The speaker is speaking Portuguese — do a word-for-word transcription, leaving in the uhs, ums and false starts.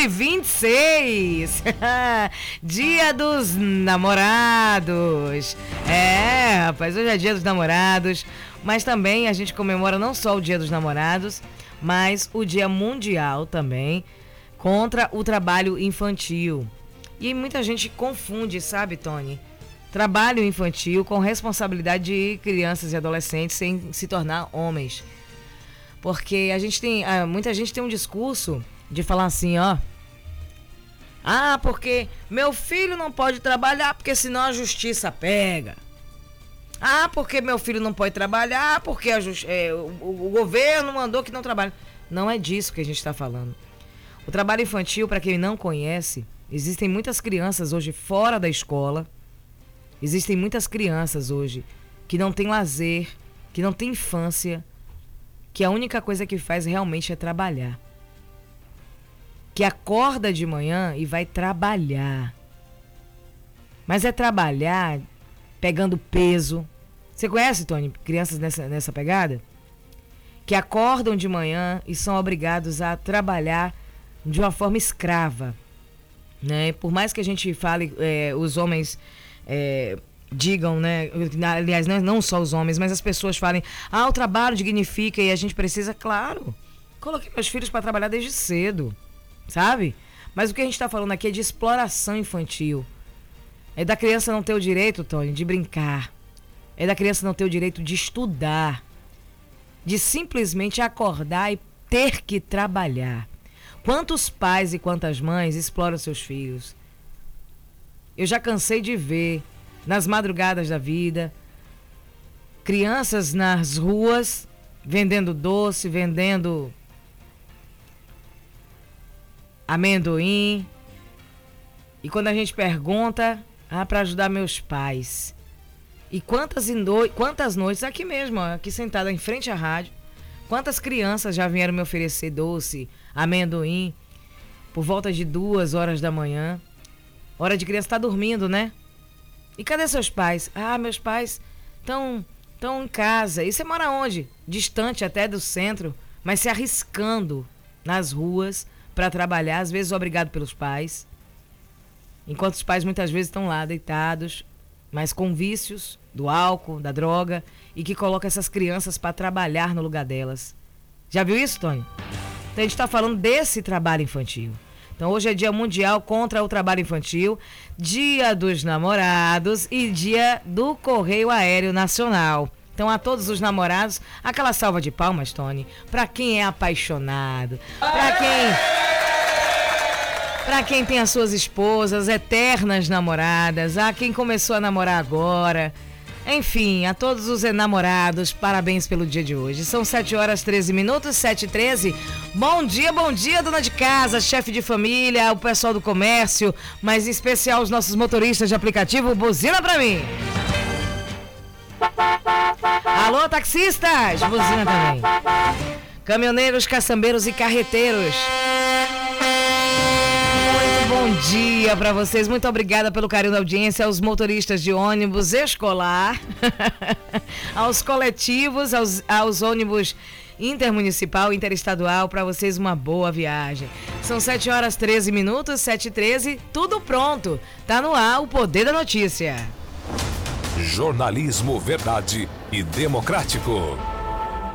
e vinte e seis. Dia dos namorados. É, rapaz, hoje é dia dos namorados. Mas também a gente comemora não só o dia dos namorados, mas o dia mundial também contra o trabalho infantil. E muita gente confunde, sabe, Tony? Trabalho infantil com responsabilidade de crianças e adolescentes sem se tornar homens. Porque a gente tem, muita gente tem um discurso de falar assim, ó. Ah, porque meu filho não pode trabalhar porque senão a justiça pega. Ah, porque meu filho não pode trabalhar porque a just, é, o, o governo mandou que não trabalhe. Não é disso que a gente está falando. O trabalho infantil, para quem não conhece, existem muitas crianças hoje fora da escola. Existem muitas crianças hoje que não têm lazer, que não têm infância, que a única coisa que faz realmente é trabalhar. Que acorda de manhã e vai trabalhar. Mas é trabalhar pegando peso. Você conhece, Tony, crianças nessa, nessa pegada? Que acordam de manhã e são obrigados a trabalhar de uma forma escrava. Né? Por mais que a gente fale, é, os homens é, digam, né? Aliás, não, não só os homens, mas as pessoas falem, ah, o trabalho dignifica e a gente precisa, claro. Coloquei meus filhos para trabalhar desde cedo, sabe? Mas o que a gente está falando aqui é de exploração infantil. É da criança não ter o direito, Tony, de brincar. É da criança não ter o direito de estudar. De simplesmente acordar e ter que trabalhar. Quantos pais e quantas mães exploram seus filhos? Eu já cansei de ver, nas madrugadas da vida, crianças nas ruas, vendendo doce, vendendo amendoim. E quando a gente pergunta, ah, para ajudar meus pais. E quantas, no... quantas noites, aqui mesmo, ó, aqui sentada em frente à rádio, quantas crianças já vieram me oferecer doce, amendoim, por volta de duas horas da manhã. Hora de criança estar dormindo, né? E cadê seus pais? Ah, meus pais estão estão em casa. E você mora onde? Distante até do centro, mas se arriscando nas ruas para trabalhar, às vezes obrigado pelos pais. Enquanto os pais muitas vezes estão lá deitados, mas com vícios do álcool, da droga, e que coloca essas crianças para trabalhar no lugar delas. Já viu isso, Tony? Então a gente está falando desse trabalho infantil. Então hoje é dia mundial contra o trabalho infantil, dia dos namorados e dia do Correio Aéreo Nacional. Então a todos os namorados, aquela salva de palmas, Tony, para quem é apaixonado, para quem... Para quem tem as suas esposas, eternas namoradas, a quem começou a namorar agora. Enfim, a todos os enamorados, parabéns pelo dia de hoje. São sete horas treze minutos, sete e treze. Bom dia, bom dia, dona de casa, chefe de família, o pessoal do comércio, mas em especial os nossos motoristas de aplicativo. Buzina pra mim. Alô, taxistas, buzina também. Caminhoneiros, caçambeiros e carreteiros. Bom dia para vocês, muito obrigada pelo carinho da audiência, aos motoristas de ônibus escolar, aos coletivos, aos, aos ônibus intermunicipal, interestadual, para vocês uma boa viagem. São sete horas treze minutos, sete e treze, tudo pronto, tá no ar o Poder da Notícia. Jornalismo verdade e democrático.